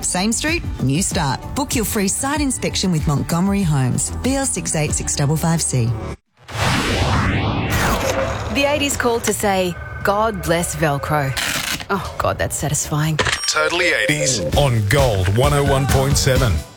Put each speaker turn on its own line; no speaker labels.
Same street, new start. Book your free site inspection with Montgomery Homes. BL68655C.
The 80s called to say, God bless Velcro. Oh, God, that's satisfying.
Totally 80s on Gold 101.7.